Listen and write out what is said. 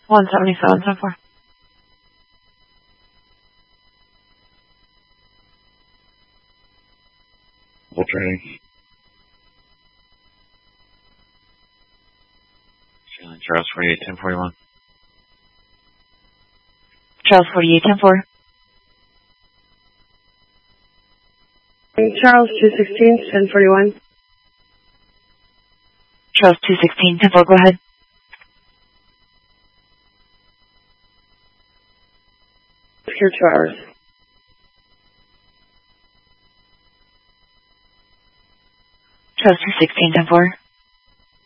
177, 10-4. Full training. Charles 48, 1041. Charles 48, 10-4. Charles 216, 1041. Charles 216, 10-4, go ahead. Here 2 hours. Charles 216, 10-4.